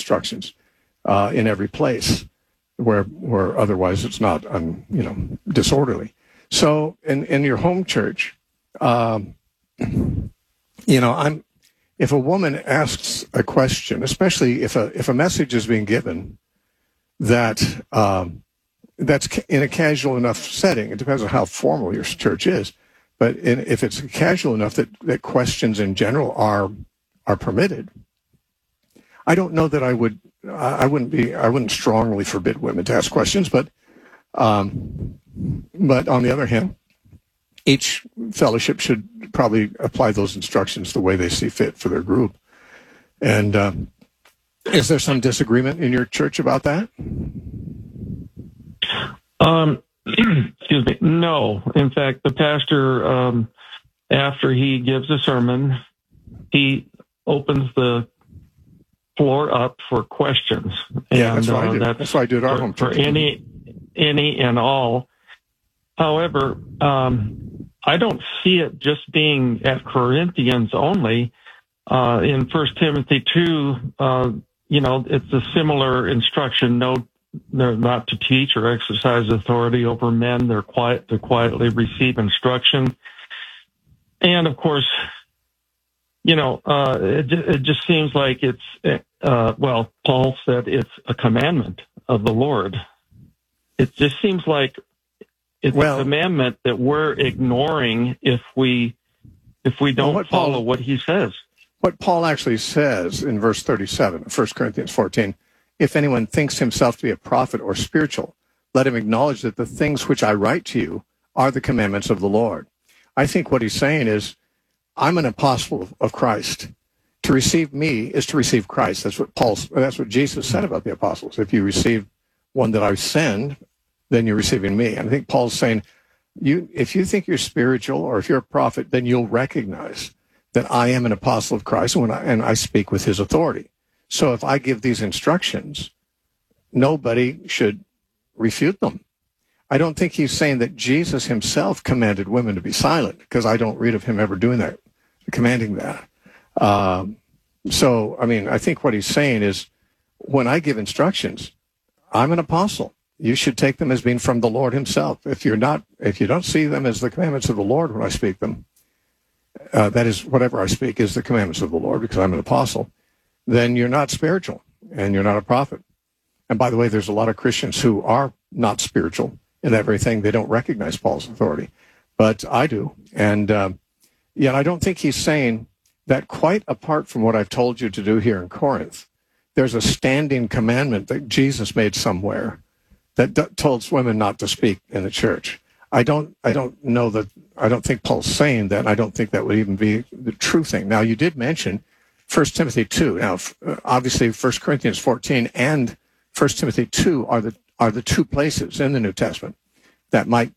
instructions in every place where otherwise it's not disorderly. So in your home church, if a woman asks a question, especially if a message is being given that's in a casual enough setting, it depends on how formal your church is, but if it's casual enough that questions in general are permitted, I don't know that I wouldn't strongly forbid women to ask questions, but on the other hand, each fellowship should probably apply those instructions the way they see fit for their group. And is there some disagreement in your church about that? Excuse me. No. In fact, the pastor, after he gives a sermon, he opens the floor up for questions. Yeah, that's what I do. That's what I do at our home church. For any and all. However, I don't see it just being at Corinthians only. In 1 Timothy 2, it's a similar instruction. No, they're not to teach or exercise authority over men. They're to quietly receive instruction. And of course, it just seems like it's, Paul said it's a commandment of the Lord. It just seems like it's a commandment that we're ignoring if we don't follow what he says. What Paul actually says in verse 37 of 1 Corinthians 14, if anyone thinks himself to be a prophet or spiritual, let him acknowledge that the things which I write to you are the commandments of the Lord. I think what he's saying is, I'm an apostle of Christ. To receive me is to receive Christ. That's what Jesus said about the apostles. If you receive one that I send, then you're receiving me. And I think Paul's saying, if you think you're spiritual or if you're a prophet, then you'll recognize that I am an apostle of Christ and I speak with his authority. So if I give these instructions, nobody should refute them. I don't think he's saying that Jesus himself commanded women to be silent, because I don't read of him ever doing that, commanding that. I think what he's saying is, when I give instructions, I'm an apostle. You should take them as being from the Lord himself. If you don't see them as the commandments of the Lord when I speak them, that is, whatever I speak is the commandments of the Lord because I'm an apostle, then you're not spiritual and you're not a prophet. And by the way, there's a lot of Christians who are not spiritual in everything. They don't recognize Paul's authority, but I do. And I don't think he's saying that, quite apart from what I've told you to do here in Corinth, there's a standing commandment that Jesus made somewhere that told women not to speak in the church. I don't think Paul's saying that. I don't think that would even be the true thing. Now, you did mention 1 Timothy 2. Now, obviously, 1 Corinthians 14 and 1 Timothy 2 are the two places in the New Testament that might,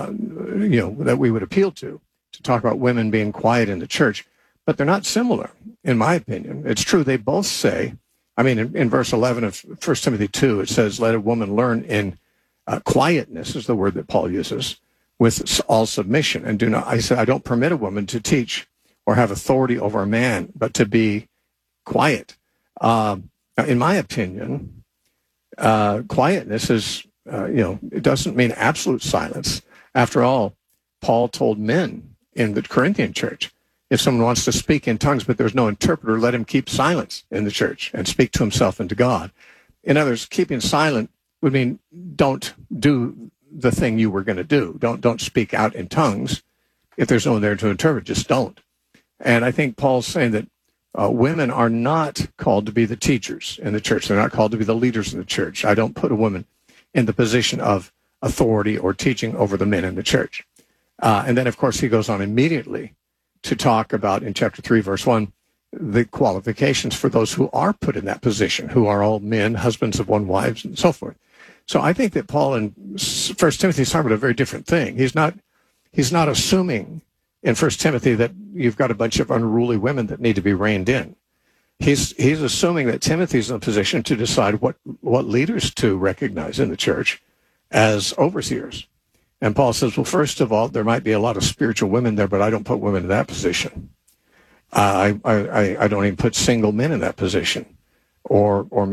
that we would appeal to talk about women being quiet in the church. But they're not similar, in my opinion. It's true, they both say, in verse 11 of 1 Timothy 2, it says, let a woman learn in quietness, is the word that Paul uses, with all submission. And I don't permit a woman to teach or have authority over a man, but to be quiet. Now, in my opinion, quietness is, it doesn't mean absolute silence. After all, Paul told men in the Corinthian church, if someone wants to speak in tongues but there's no interpreter, let him keep silence in the church and speak to himself and to God. In other words, keeping silent would mean don't do the thing you were going to do. Don't speak out in tongues. If there's no one there to interpret, just don't. And I think Paul's saying that women are not called to be the teachers in the church. They're not called to be the leaders in the church. I don't put a woman in the position of authority or teaching over the men in the church. And then, of course, he goes on immediately to talk about, in chapter 3, verse 1, the qualifications for those who are put in that position, who are all men, husbands of one wives, and so forth. So I think that Paul in 1 Timothy is talking about a very different thing. He's not assuming in 1 Timothy that you've got a bunch of unruly women that need to be reined in. He's assuming that Timothy's in a position to decide what leaders to recognize in the church as overseers. And Paul says, well, first of all, there might be a lot of spiritual women there, but I don't put women in that position. I don't even put single men in that position, or